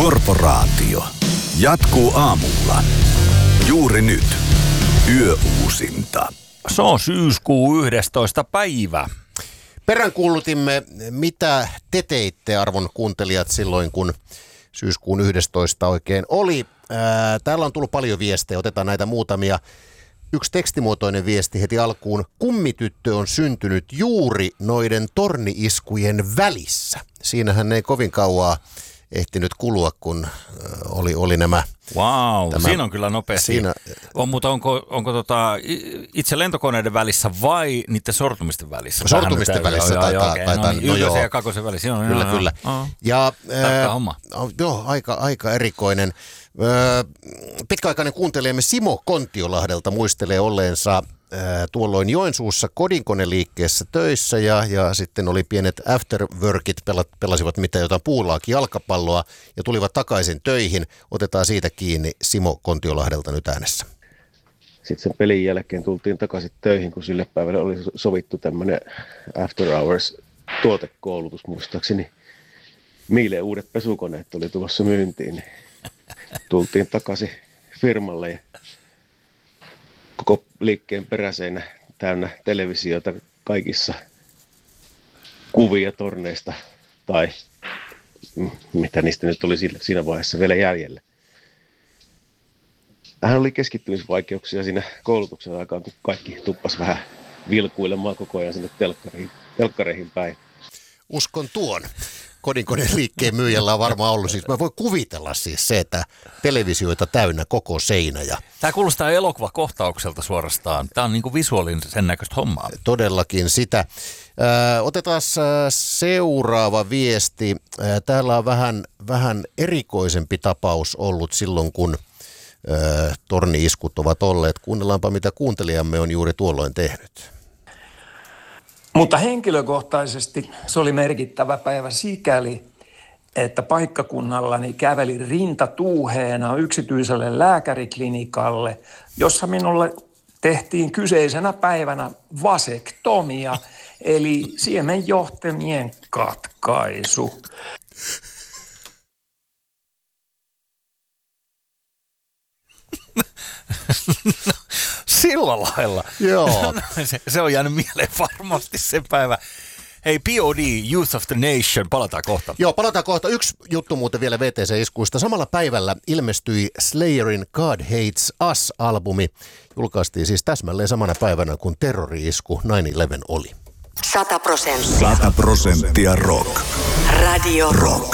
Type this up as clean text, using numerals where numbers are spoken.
Korporaatio jatkuu aamulla. Juuri nyt. Yöuusinta. Se on syyskuun 11. päivä. Peräänkuulutimme, mitä te teitte, arvon kuuntelijat, silloin kun syyskuun 11 oikein oli. Täällä on tullut paljon viestejä, otetaan näitä muutamia. Yksi tekstimuotoinen viesti heti alkuun. Kummityttö on syntynyt juuri noiden torni-iskujen välissä. Siinähän ei kovin kauaa ehtinyt kulua, kun oli nämä... Wow, siinä on kyllä nopeasti. Mutta onko itse lentokoneiden välissä vai niiden sortumisten välissä? Sortumisten välissä taitaa. Ykkösen ja kakkosen välissä. Kyllä. Ja, homma. Joo, aika erikoinen. Pitkäaikainen kuuntelijamme Simo Kontiolahdelta muistelee olleensa tuolloin Joensuussa kodinkoneliikkeessä töissä ja sitten oli pienet afterworkit, pelasivat jotain puulaakin jalkapalloa ja tulivat takaisin töihin. Otetaan siitä kiinni Simo Kontiolahdelta nyt äänessä. Sitten sen pelin jälkeen tultiin takaisin töihin, kun sille päivälle oli sovittu tämmöinen after hours tuotekoulutus muistaakseni. Miileen uudet pesukoneet oli tulossa myyntiin, niin tultiin takaisin firmalle ja koko liikkeen peräseinä täynnä televisiota kaikissa kuvia torneista tai mitä niistä nyt oli siinä vaiheessa vielä jäljellä. Hän oli keskittymisvaikeuksia siinä koulutuksen aikaan, kun kaikki tuppas vähän vilkuilemaan koko ajan sinne telkkareihin päin. Uskon tuon. Kodinkoneen liikkeen myyjällä on varmaan ollut. Siis mä voin kuvitella siis se, että televisioita täynnä koko seinä. Tämä kuulostaa elokuvakohtaukselta suorastaan. Tämä on niin kuin visuaalinen sen näköistä hommaa. Todellakin sitä. Otetaan seuraava viesti. Täällä on vähän erikoisempi tapaus ollut silloin, kun torni-iskut ovat olleet. Kuunnellaanpa, mitä kuuntelijamme on juuri tuolloin tehnyt. Mutta henkilökohtaisesti se oli merkittävä päivä sikäli, että paikkakunnallani kävelin rintatuuheena yksityiselle lääkäriklinikalle, jossa minulle tehtiin kyseisenä päivänä vasektomia, eli siemenjohtimien katkaisu. Sillä lailla. Joo. Se on jäänyt mieleen varmasti se päivä. Hei, POD, Youth of the Nation, palataan kohta. Joo, palataan kohta. Yksi juttu muuten vielä VTC-iskuista. Samalla päivällä ilmestyi Slayerin God Hates Us-albumi. Julkaistiin siis täsmälleen samana päivänä, kun terrori-isku 9/11 oli. 100% rock. Radio Rock.